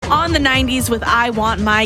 on the 90s with I Want My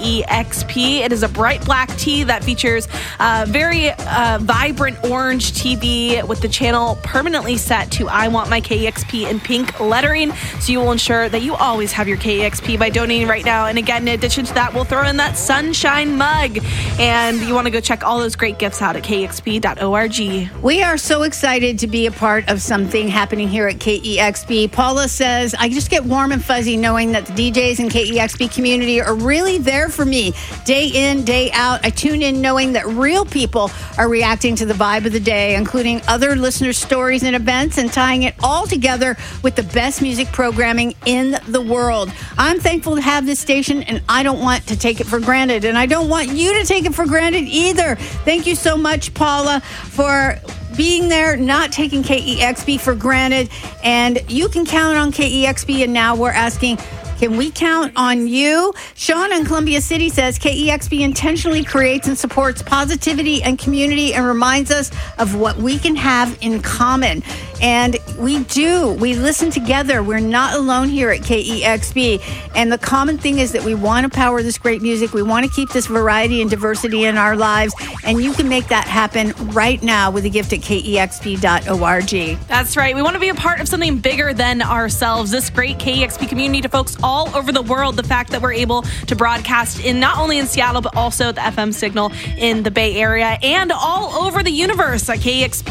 KEXP. It is a bright black tee that features very vibrant orange TV with the channel permanently set to I Want My KEXP in pink lettering. So you will ensure that you always have your KEXP by donating right now. And again, in addition to that, we'll throw in that sunshine mug. And you want to go check all those great gifts out at kexp.org. We are so excited to be a part of something happening here at KEXP. Paula says, I just get warm and fuzzy knowing that the DJs in KEXP community are really there for me day in, day out. I tune in knowing that real people are reacting to the vibe of the day, including other listeners' stories and events, and tying it all together with the best music programming in the world. I'm thankful to have this station, and I don't want to take it for granted, and I don't want you to take it for granted either. Thank you so much, Paula, for being there, not taking KEXP for granted. And you can count on KEXP, and now we're asking, can we count on you? Sean in Columbia City says KEXP intentionally creates and supports positivity and community and reminds us of what we can have in common. And we do. We listen together. We're not alone here at KEXP. And the common thing is that we want to power this great music. We want to keep this variety and diversity in our lives. And you can make that happen right now with a gift at kexp.org. That's right. We want to be a part of something bigger than ourselves. This great KEXP community to folks all over the world. The fact that we're able to broadcast in not only in Seattle, but also the FM signal in the Bay Area and all over the universe at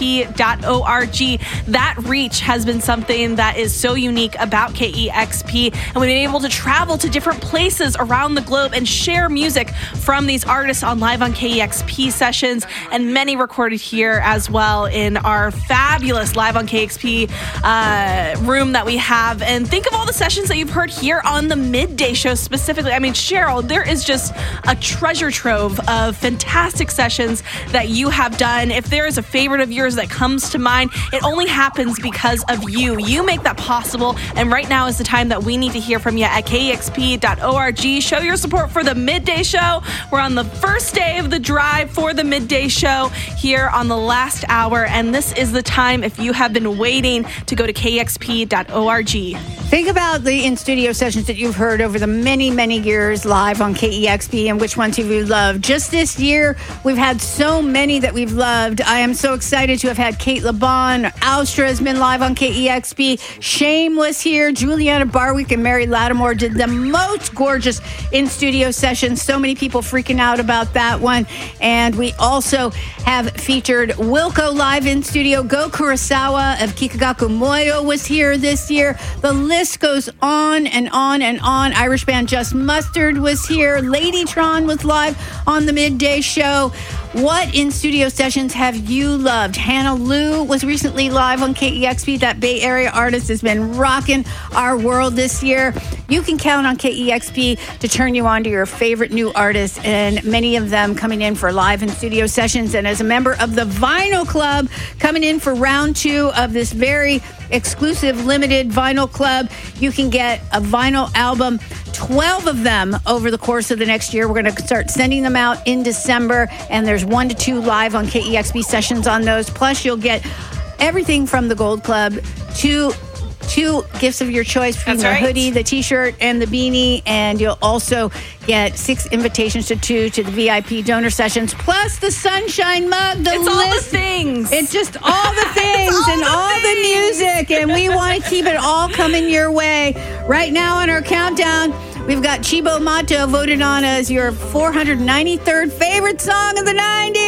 kexp.org. That reach has been something that is so unique about KEXP. And we've been able to travel to different places around the globe and share music from these artists on Live on KEXP sessions, and many recorded here as well in our fabulous Live on KEXP room that we have. And think of all the sessions that you've heard here on the midday show specifically. I mean, Cheryl, there is just a treasure trove of fantastic sessions that you have done. If there is a favorite of yours that comes to mind, it only happens because of you. You make that possible. And right now is the time that we need to hear from you at kexp.org. Show your support for the midday show. We're on the first day of the drive for the midday show here on the last hour. And this is the time, if you have been waiting, to go to kexp.org. Think about the in-studio sessions that you've heard over the many, many years live on KEXP and which ones have you loved. Just this year, we've had so many that we've loved. I am so excited to have had Kate LeBon. Austra has been live on KEXP. Shame was here. Juliana Barwick and Mary Lattimore did the most gorgeous in-studio sessions. So many people freaking out about that one. And we also have featured Wilco live in studio. Go Kurosawa of Kikagaku Moyo was here this year. The list goes on and on and on. Irish band Just Mustard was here. Ladytron was live on the midday show. What in-studio sessions have you loved? Hannah Lou was recently live on KEXP. That Bay Area artist has been rocking our world this year. You can count on KEXP to turn you on to your favorite new artists, and many of them coming in for live in-studio sessions. And as a member of the Vinyl Club, coming in for round 2 of this very exclusive limited Vinyl Club, you can get a vinyl album, 12 of them over the course of the next year. We're going to start sending them out in December, and there's 1 to 2 live on KEXP sessions on those. Plus, you'll get everything from the Gold Club to 2 gifts of your choice, between the hoodie, the t-shirt, and the beanie. And you'll also get 6 invitations to the VIP donor sessions, plus the sunshine mug. It's all the things. It's just all the things all the music. And we want to keep it all coming your way. Right now on our countdown, we've got Chibo Mato voted on as your 493rd favorite song of the 90s.